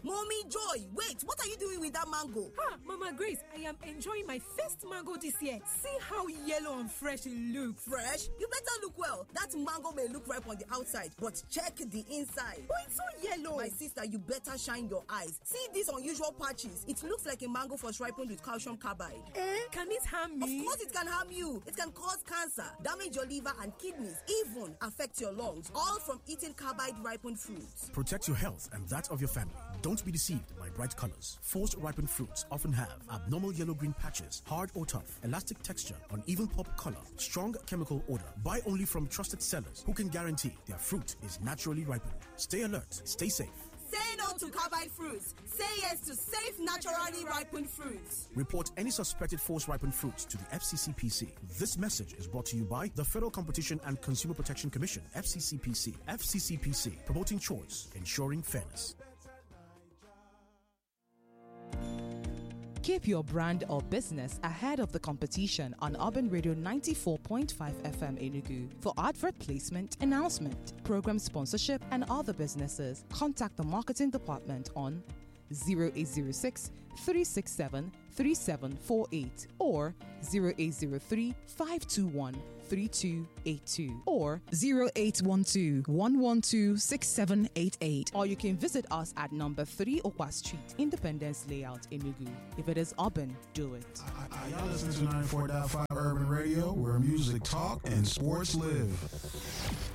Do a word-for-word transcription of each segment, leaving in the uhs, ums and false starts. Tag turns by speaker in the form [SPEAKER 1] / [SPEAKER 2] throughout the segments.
[SPEAKER 1] Mommy Joy, wait, what are you doing with that mango?
[SPEAKER 2] Ah, Mama Grace, I am enjoying my first mango this year. See how yellow and fresh it looks.
[SPEAKER 1] Fresh? You better look well. That mango may look ripe on the outside, but check the inside.
[SPEAKER 2] Oh, it's so yellow.
[SPEAKER 1] My sister, you better shine your eyes. See these unusual patches. It looks like a mango was ripened with calcium carbide.
[SPEAKER 2] Eh? Can it harm me?
[SPEAKER 1] Of course it can harm you. It can cause cancer, damage your liver and kidneys, even affect your lungs, all from eating carbide ripened fruits.
[SPEAKER 3] Protect your health and that of your family. Don't be deceived by bright colors. Forced ripened fruits often have abnormal yellow-green patches, hard or tough, elastic texture, uneven pulp color, strong chemical odor. Buy only from trusted sellers who can guarantee their fruit is naturally ripened. Stay alert. Stay safe.
[SPEAKER 1] Say no to carbide fruits. Say yes to safe, naturally ripened fruits.
[SPEAKER 3] Report any suspected forced ripened fruits to the F C C P C. This message is brought to you by the Federal Competition and Consumer Protection Commission, F C C P C. F C C P C, promoting choice, ensuring fairness.
[SPEAKER 4] Keep your brand or business ahead of the competition on Urban Radio ninety-four point five F M Enugu. For advert placement, announcement, program sponsorship, and other businesses, contact the marketing department on zero eight zero six, three six seven, three seven four eight or zero eight zero three, five two one, three two eight two or
[SPEAKER 5] zero eight one two, one one two, six seven eight eight.
[SPEAKER 4] Or you can visit us at number three Okwa Street, Independence Layout, Enugu. If it is urban, do it.
[SPEAKER 6] I, I, y'all listen to ninety-four point five Urban Radio, where music talk and sports live.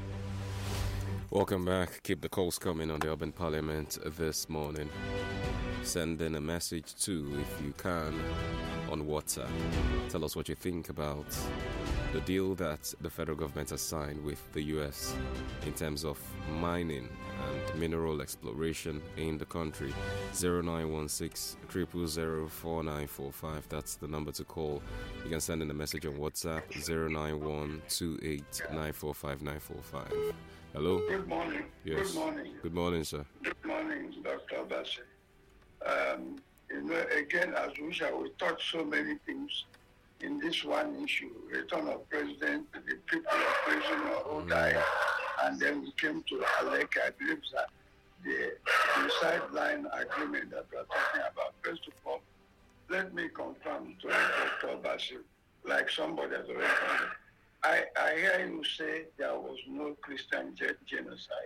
[SPEAKER 7] Welcome back. Keep the calls coming on the Urban Parliament this morning. Send in a message too, if you can, on WhatsApp. Tell us what you think about the deal that the federal government has signed with the U S in terms of mining and mineral exploration in the country. zero nine one six, zero zero zero, four nine four five. That's the number to call. You can send in a message on WhatsApp, zero nine one two eight nine four five nine four five. Hello?
[SPEAKER 8] Good morning.
[SPEAKER 7] Yes.
[SPEAKER 8] Good morning.
[SPEAKER 7] Good morning, sir.
[SPEAKER 8] Good morning, Doctor Bassey. Um, you know, again, as usual, we touch so many things in this one issue. Return of president, the people of prisoner who died, and then we came to Alec. I believe that the, the sideline agreement that we're talking about. First of all, let me confirm to Doctor Bassey, like somebody has already done it. I, I hear you say there was no Christian ge- genocide.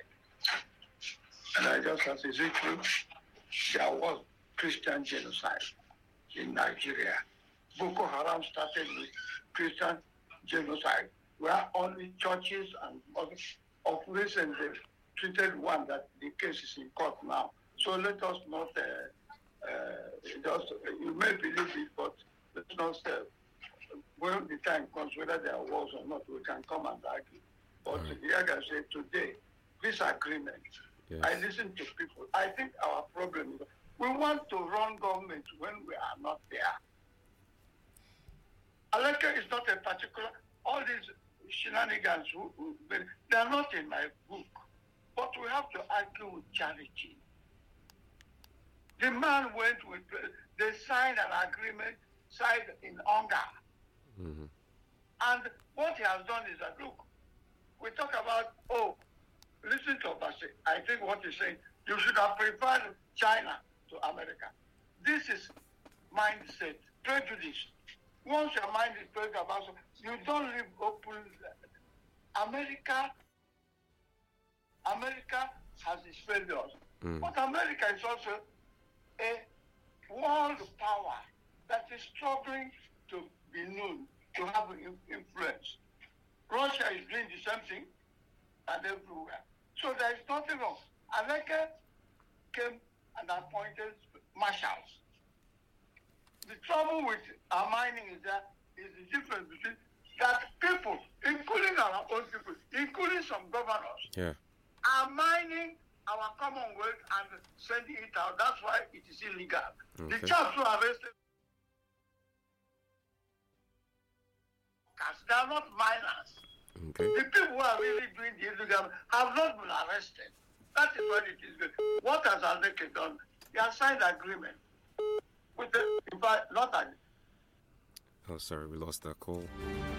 [SPEAKER 8] And I just ask, is it true? There was Christian genocide in Nigeria. Boko Haram started with Christian genocide, where only churches and others of recent they've treated one that the case is in court now. So let us not, uh, uh, just, you may believe it, but let's not say, when the time comes, whether there was or not, we can come and argue. But right. Like I said today, this agreement, yes. I listen to people. I think our problem is we want to run government when we are not there. Aleka is not a particular, all these shenanigans, who, who, they are not in my book. But we have to argue with charity. The man went with, they signed an agreement, signed in anger. Mm-hmm. And what he has done is that, look, we talk about, oh, listen to Obasi. I think what he's saying, you should have preferred China to America. This is mindset, prejudice. Once your mind is prejudiced about something, you don't live open. America, America has its failures. Mm. But America is also a world power that is struggling to be known, to have influence. Russia is doing the same thing and everywhere. So there is nothing wrong. America came and appointed marshals. The trouble with our mining is that is the difference between that people, including our own people, including some governors,
[SPEAKER 7] yeah.
[SPEAKER 8] are mining our Commonwealth and sending it out. That's why it is illegal. Okay. The chaps who are arrested, they are not miners.
[SPEAKER 7] Okay.
[SPEAKER 8] The people who are really doing the illegal have not been arrested. That is what it is good. What has Aleke done? He has signed agreement with the, in fact, not an.
[SPEAKER 7] Oh, sorry, we lost that call.